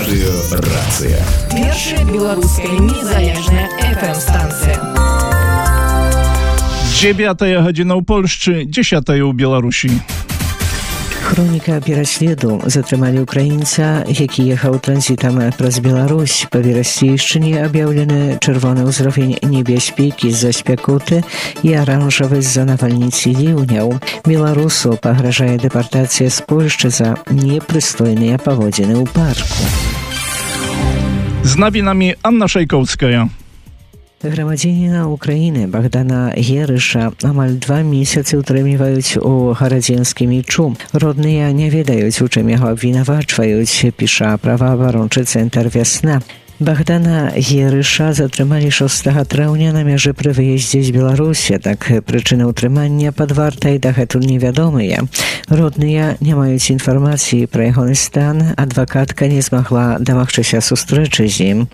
Радыё «Рацыя». Першая беларуская незалежная FM-станція. 9 гадзіна ў Польшчы, 10 ў Беларусі. Хроніка пераследу. Затрымалі украінца, які ехаў транзітам праз Беларусь. Па Верасцейшчыне аб'яўлены чырвоны ўзровень небяспекі з-за спякоты і аранжавы з-за навальніцы ліўняў. Беларусу пагражае дэпартацыя з Польшчы за непрыстойныя паводзіны ў парку. З навінамі Анна Шайкоўская. Грамадзяніна Украіны Богдана Герыша амаль 2 месяцы ўтрымліваюць у гарадзенскім мічу. Родныя не ведаюць, у чым яго абвінавачваюць, піша праваабарончы цэнтр «Вясна». Богдана Герыша затрымалі 6 траўня на мяжы пры выездзе з Беларусі, так прычыны ўтрымання пад вартай дагэтуль невядомыя. Родныя не маюць інфармацыі пра ягоны стан, адвакатка не змагла дамагчыся сустрэчы з ім.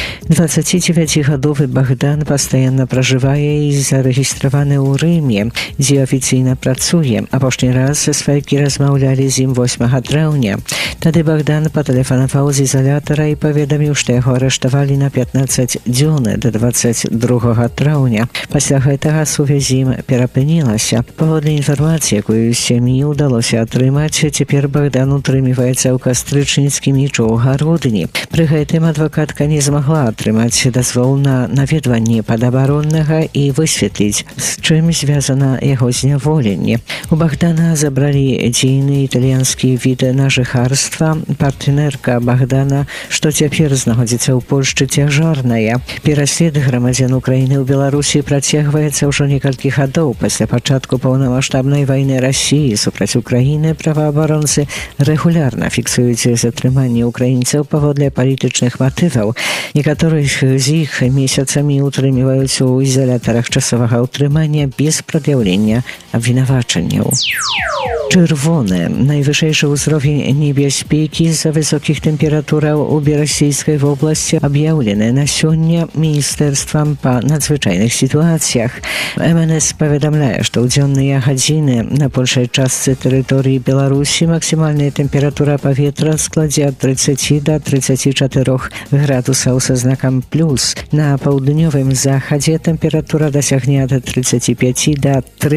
29-гадовы Богдан пастаянна пражывае і зарэгістраваны ў Рыме, дзе афіцыйна працуе. Апошні раз сваякі размаўлялі з ім 8 траўня. Тады Богдан патэлефанаваў з ізалятара і паведаміў, што яго арыштавалі на 15 дзён да 22 траўня. Пасля гэтага сувязь з ім перапынілася. Паводле інфармацыі, якую сям'і ўдалося атрымаць, цяпер Богдан утрымліваецца ў кастрычніцкім мічу ў Гародні. Пры гэтым адвакатка не змагла атрымаць дазвол на наведванне падабароннага і высветліць, з чым звязана яго зняволенне. У Богдана забралі дзейны італьянскі від нажыхарства. Партнерка Богдана, што цяпер знаходзіцца ў Польшчы, цяжарная. Пераслед грамадзян Украіны ў Беларусі працягваецца ўжо некалькі гадоў. Пасля пачатку паўнамаштабнай вайны Расіі супраць Украіны праваабаронцы рэгулярна фіксуюць затрыманне украінцаў паводле палітычных матываў. Некаторых з іх месяцамі утрымліваюць у ізалятарах часовага ўтрымання без прад'яўлення абвінавачанняў. Czerwone. Najwyższy uzrowień niebezpieki z-za wysokich temperaturach u Bierasejskiej w oblasti objawlone na сегодня Ministerstwem po nadzwyczajnych sytuacjach. MNS powiadamia, że u dziennej godziny na большej części terytorii Białorusi maksymalna temperatura powietrza składzie od 30 do 34 gradusów ze znakiem plus. Na południowym zachodzie temperatura dosięgnie od 35 do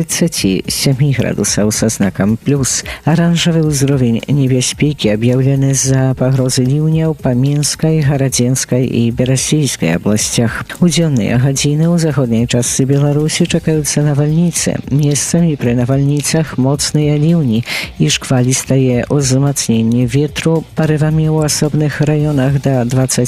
37 gradusów ze znakiem plus. Aranżowy uzrowień niebezpieki objawlony za pogrozy liwniał po Mińskiej, Гарадзенской i Bierasejskiej oblastiach. U dziennej godziny u zachodniej części Białorusi czekają nawalnice. Miejscami przy nawalnicach mocne liwni i szkwaliste wzmocnienie wiatru porywami w osobnych rejonach do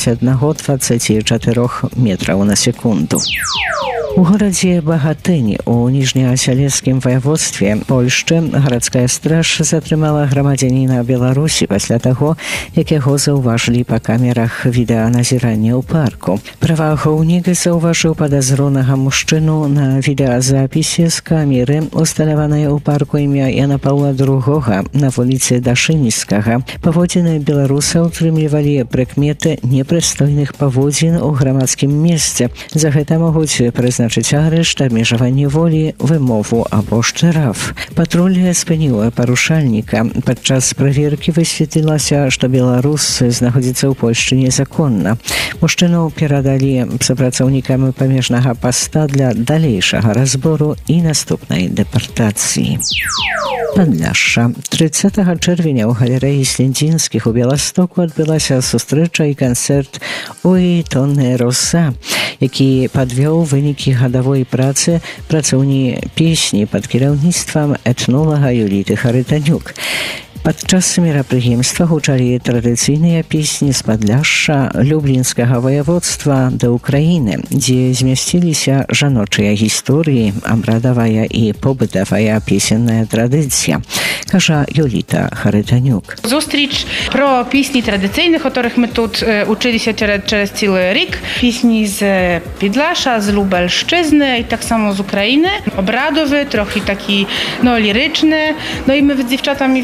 21-24 metrów na sekundę. U гороdzie Багатынь у Ніжнеасялецкім воеводстве Польшчы гарадская страж затрымала грамадзяніна Беларусі пасля таго, як яго заўважылі па камерах відэаназірання ў парку. Праваахоўнік заўважыў падазронага мужчыну на відэазапісе з камеры, усталяванай у парку імя Яна Паўла II на вуліцы Дашыніцкага. Паводзіны беларуса утрымлівалі прыкметы непрыстойных паводзін у грамадскім месцы. За гэта могуць прызначыць арышт, абмежаванне волі, вымову або штраф. Патруль спыніў парушальніка. Падчас праверкі высветлілася, што беларус знаходзіцца ў Польшчы незаконна. Мужчыну перадалі супрацоўнікам памежнага паста для далейшага разбору і наступнай дэпартацыі. Падляшша. 30 чэрвеня ў галерэі Слендзінскіх у Беластоку адбылася сустрэча і канцэрт «Ой, тонне роса», які падвёў вынікі гадавой працы працоўні песні пад кіраўніцтвам этнолага Юліты Харытанюк. Падчас мерапрыемства гучалі традыцыйныя песні з Падляшша, Люблінскага воеводства да Украіны, дзе змясціліся жаночыя гісторыі, абрадавая і побытавая песенная традыцыя, кажа Юліта Харытанюк. Зустріч про пісні традиційних, яких ми тут училися через цілий рік. Пісні з Підлаша, з Лубельщизни і так само з України. Обрадові, трохи такі ліричні. І ми з дівчатами вибрали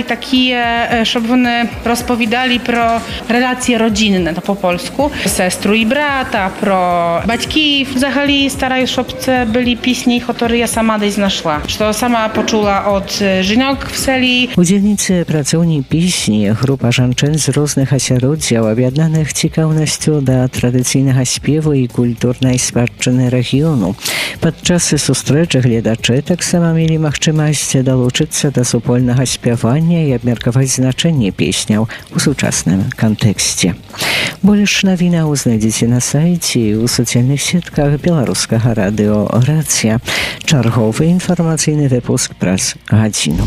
збирали takie, żeby вони розповідали про relacje rodzinne, to po polsku, sestru i brata, про батьків. Взагалі стараюсь, щоб це були пісні, які я сама десь знайшла, що сама почула від жінок в селі. Удзельніцы працоўні песні, група жанчын з розных асяроддзяў, аб'яднаных цікаўнасцю да традыцыйнага спеву і культурнай спадчыны рэгіёну. Падчас сустрэчы гледачы таксама мелі магчымасць далучыцца да супольнага спявання і абмеркаваць значэнне песняў у сучасным кантэксце. Больш навінаў знайдзеце на сайце і ў сацыяльных сетках беларускага радыё «Рацыя». Чарговы інфармацыйны выпуск праз гадзіну.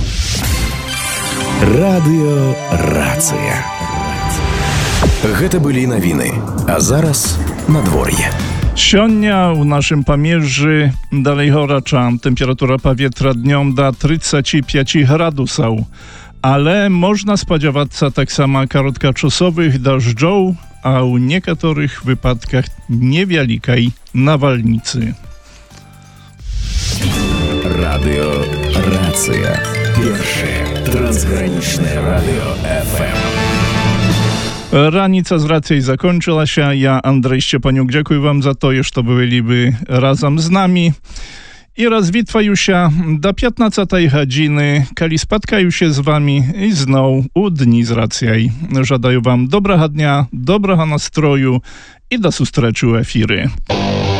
Радыё «Рацыя». Гэта былі навіны, а зараз надвор'е. Сёння ў нашым памежжы далей горача. Тэмпература паветра днём да 35 градусаў. Ale można spodziewać się tak samo krótkoczasowych deszczów, a u niektórych wypadkach niewielkiej nawalnicy. Radio Racja. Pierwsze transgraniczne radio FM. Ranica z Racją zakończyła się. Ja, Andrzej Szczepaniuk, dziękuję wam za to, że byliby razem z nami. I rozwitwają się do 15 godziny, kiedy spotkają się z wami i znowu u Dni z Racją. Żadaję wam dobrego dnia, dobrego nastroju i do zустрічі u efiry.